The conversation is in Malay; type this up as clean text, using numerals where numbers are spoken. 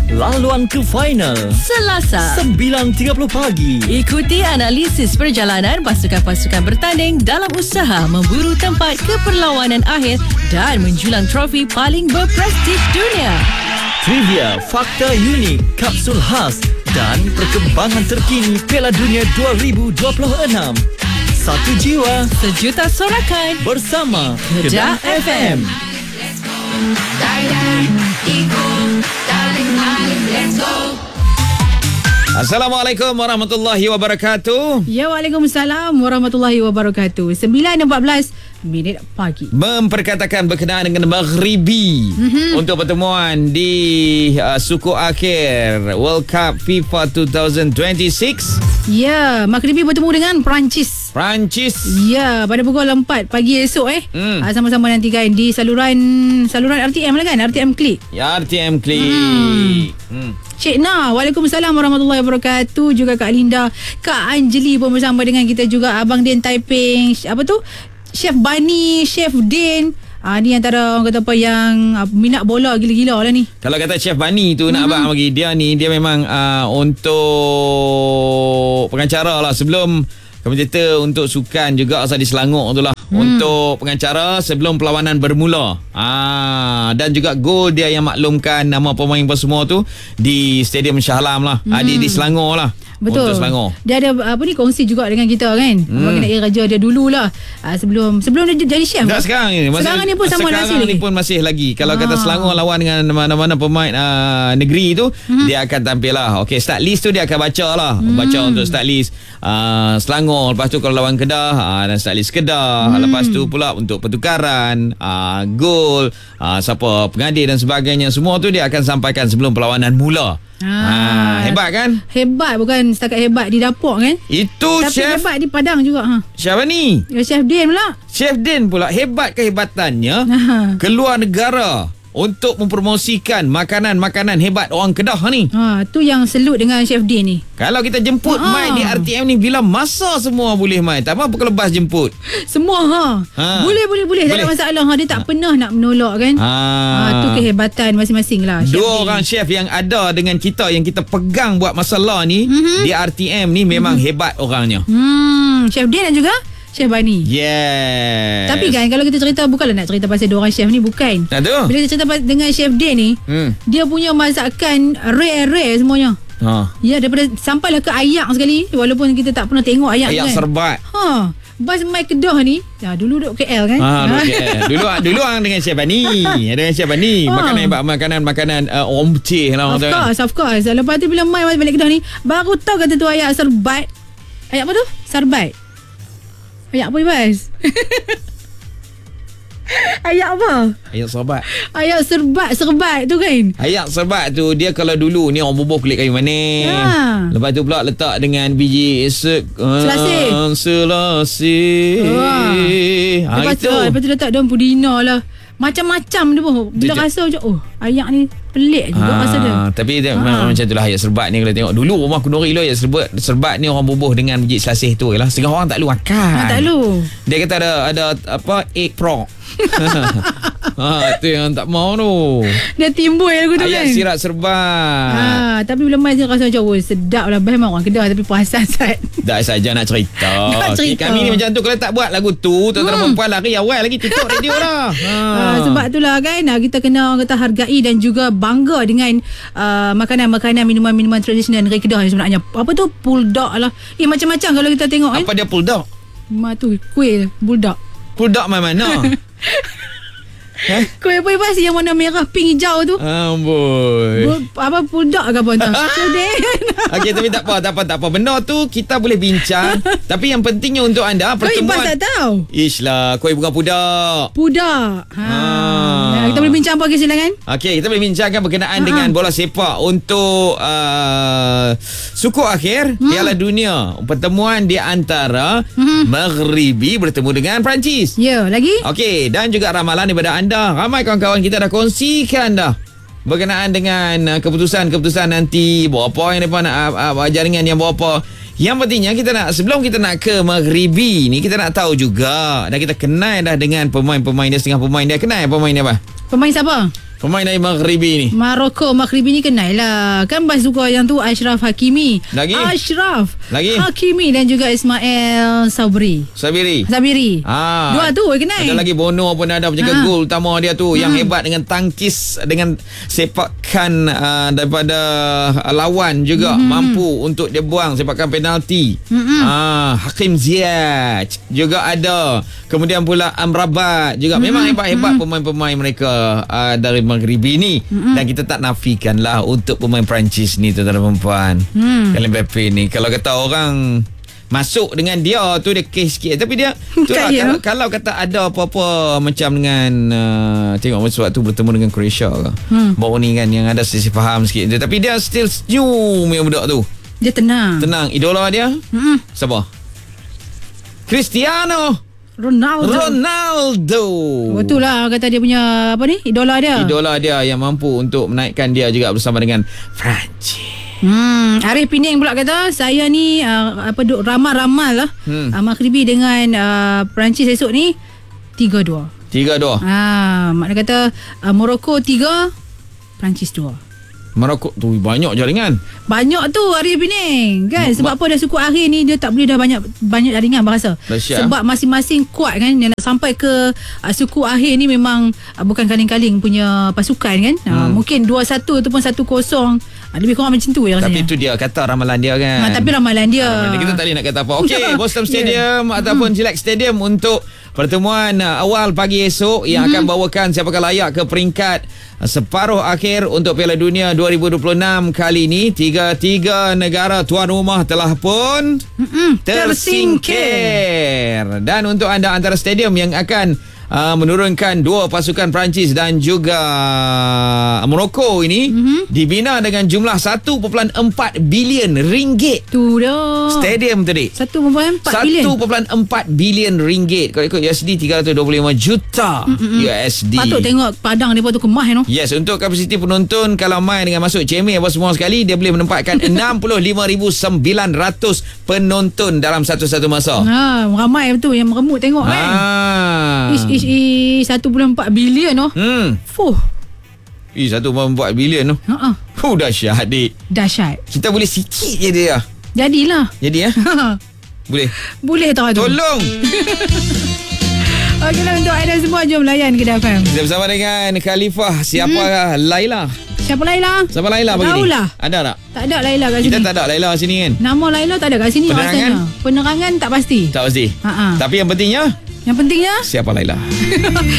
laluan ke final Selasa 9.30 pagi. Ikuti analisis perjalanan pasukan-pasukan bertanding dalam usaha memburu tempat ke perlawanan akhir dan menjulang trofi paling berprestij dunia. Trivia, fakta unik, kapsul khas dan perkembangan terkini Piala Dunia 2026. Satu jiwa, Sejuta sorakan bersama Kedah FM. Assalamualaikum warahmatullahi wabarakatuh. Ya, Waalaikumsalam warahmatullahi wabarakatuh. 9.14 minit pagi. Memperkatakan berkenaan dengan Maghribi untuk pertemuan di suku akhir World Cup FIFA 2026. Ya, Maghribi bertemu dengan Perancis. Ya, pada pukul 4 pagi esok sama-sama nantikan di saluran RTM lah kan? RTM Klik. Ya, RTM Klik. Cik Na, Waalaikumsalam warahmatullahi wabarakatuh. Juga Kak Linda, Kak Anjeli pun bersama dengan kita juga. Abang Din Taiping, Chef Bani, Chef Din. Ni antara orang kata apa yang minat bola gila-gila lah ni. Kalau kata Chef Bani tu nak abang bagi dia ni, dia memang untuk pengacara lah. Sebelum komentator untuk sukan juga asal di Selangor tu lah. Untuk pengacara sebelum perlawanan bermula. Dan juga gol dia yang maklumkan nama pemain semua tu di Stadium Shah Alam lah. Di Selangor lah. Betul. Untuk Selangor. Dia ada kongsi juga dengan kita kan. Abang kena kerja dia dululah. Sebelum dia jadi chef. Tak sekarang ni. Sekarang ni pun sama nasi lagi. Sekarang ni pun masih lagi. Kalau kata Selangor lawan dengan mana-mana pemain negeri tu, dia akan tampil lah. Okay, start list tu dia akan baca lah. Baca untuk start list Selangor. Lepas tu kalau lawan Kedah, dan start list Kedah. Lepas tu pula untuk pertukaran, gol, siapa pengadil dan sebagainya. Semua tu dia akan sampaikan sebelum perlawanan mula. Hebat kan? Hebat, bukan setakat hebat di dapur kan? Itu tapi chef. Hebat di padang juga. Siapa ni? Chef Din pula. Chef Din pula. Hebat kehebatannya keluar negara untuk mempromosikan makanan-makanan hebat orang Kedah ni. Tu yang selut dengan Chef Din ni. Kalau kita jemput mai di RTM ni, bila masa semua boleh mai. Tak apa kelebas jemput. Semua Boleh. Tak ada masalah. Dia tak pernah nak menolak kan. Tu kehebatan masing-masing lah. Dua orang chef yang ada dengan kita, yang kita pegang buat masalah ni di RTM ni memang hebat orangnya. Chef Din dan juga Chef Bani. Yes. Tapi kan kalau kita cerita, bukanlah nak cerita pasal dua orang chef ni, bukan. Bila kita cerita dengan Chef Din ni, dia punya masakan rare semuanya. Ya, daripada sampailah ke ayak sekali, walaupun kita tak pernah tengok ayak kan. Serbat. Bas mai Kedah ni, dulu duduk KL kan. Dulu orang dengan Chef Bani. Dengan Chef Bani. Makanan orang Putih lah. Of course. Lepas tu bila mai balik Kedah ni, baru tahu kata tu ayak serbat. Ayak apa tu? Sarbat. Ayak apa Ibas? Ayak apa? Ayak serbat. Ayak serbat tu kan. Ayak serbat tu dia kalau dulu ni orang bubuh kulit kayu manis. Lepas tu pula letak dengan biji selasih. Lepas tu letak daun pudina lah. Macam-macam dia pun. Bila rasa macam ayak ni pelik juga rasa dia. Tapi dia memang macam itulah ayak serbat ni. Kalau tengok dulu rumah Kunuri dulu, ayak serbat ni orang bubuh dengan biji selasih tu lah. Setengah orang tak lu makan. Tak lu. Dia kata ada egg frog. Itu yang tak mau tu. Dia timbul aku tu kan. Ayak sirap serbat. Tapi bila main saya rasa macam sedap lah. Memang orang Kedah tapi perasan Sat. Tak saja nak cerita. Kami ni macam tu. Kalau tak buat lagu tu, tuan-tuan perempuan lari awal lagi tutup radio lah. Sebab itulah kan kita kena orang kata hargai dan juga bangga dengan makanan-makanan, minuman-minuman tradisional negeri Kedah ni sebenarnya. Apa tu? Puldak lah. Macam-macam kalau kita tengok kan. Apa dia puldak? Tu kuih buldak. Puldak mana? Kuih apa Ibas yang warna merah, pink, hijau tu? Amboi. Apa puldak ke apa entah. Okey, tapi tak apa. Benda tu kita boleh bincang. Tapi yang pentingnya untuk anda pertemuan. Ibas tak tahu. Ish lah, kuih bukan pudak. Kita boleh bincang apa silakan? Okey, kita boleh bincangkan berkenaan dengan bola sepak untuk suku akhir Piala Dunia. Pertemuan di antara Maghribi bertemu dengan Perancis. Ya, lagi? Okey, dan juga ramalan daripada anda. Ramai kawan-kawan kita dah kongsikan dah berkenaan dengan keputusan nanti berapa yang mereka nak jaringan yang berapa. Yang pentingnya kita nak, sebelum kita nak ke Maghribi ni, kita nak tahu juga dan kita kenal dah dengan pemain-pemain dia, setengah pemain dia. Kenal pemain dia apa? Pemain siapa? Pemain dari Maghribi ni. Maroko Maghribi ni kenal lah. Kan bas suka yang tu Ashraf Hakimi. Lagi? Ashraf Lagi? Hakimi dan juga Ismail Sabri. Sabiri. Dua tu kenal. Ada lagi Bono pun ada penjaga gol utama dia tu yang hebat dengan tangkis, dengan sepakan daripada lawan juga mampu untuk dia buang sepakan penalti. Hakim Ziyech juga ada. Kemudian pula Amrabat juga. Memang hebat-hebat pemain-pemain mereka dari Maghribi ni. Dan kita tak nafikan lah untuk pemain Perancis ni, tuan-tuan dan puan. Kylian Mbappe ni, kalau kata orang masuk dengan dia tu dia kes sikit, tapi dia tu lah, kalau kata ada apa-apa macam dengan tengok masa waktu bertemu dengan Croatia ke baru ni kan, yang ada sisi faham sikit, tapi dia still senyum yang budak tu. Dia tenang. Idola dia siapa? Cristiano Ronaldo. Betul lah kata dia punya idola dia yang mampu untuk menaikkan dia juga bersama dengan Perancis. Arif Pening pula kata saya ni ramal lah Maghribi dengan Perancis esok ni 3-2. Maknanya kata Morocco 3, Perancis 2. Morocco tu banyak jaringan. Banyak tu Arif Pening kan. Sebab apa dah suku akhir ni dia tak boleh dah banyak jaringan berasa. Sebab masing-masing kuat kan. Yang nak sampai ke suku akhir ni memang bukan kaling-kaling punya pasukan kan. Mungkin 2-1 ataupun 1-0. Lebih kurang macam tu ya rasanya. Tapi tu dia kata ramalan dia kan. Tapi ramalan dia. Kita tak boleh nak kata apa. Okey, Boston Stadium ataupun Gillette Stadium untuk pertemuan awal pagi esok yang akan bawakan siapakah layak ke peringkat separuh akhir untuk Piala Dunia 2026 kali ini. 3 negara tuan rumah telah pun tersingkir. Dan untuk anda antara stadium yang akan menurunkan dua pasukan Perancis dan juga Morocco ini dibina dengan jumlah 1.4 bilion ringgit. Tu dah. Stadium tadi 1.4 bilion. 1.4 bilion ringgit. Kalau ikut USD 325 juta USD. Patut tengok padang dia tu kemas Yes, untuk kapasiti penonton kalau main dengan masuk CMA apa semua sekali, dia boleh menempatkan 65,900 penonton dalam satu masa. Ramai betul yang meremut tengok kan. 1.4 bilion Fuh. 1.4 bilion tu. Dahsyat adik. Dahsyat. Kita boleh sikit je dia. Jadilah. Jadi Boleh tahu tu. Tolong. Okeylah, untuk anda semua jom layan Kedah FM. Kita bersama dengan Khalifah. Siapa Laila? Siapa Laila? Siapa Laila bagi ni? Tahulah. Ada tak? Tak ada Laila kat sini. Kita tak ada Laila sini kan? Nama Laila tak ada kat sini. Penerangan tak pasti. Tak pasti. Tapi yang pentingnya siapa Laila?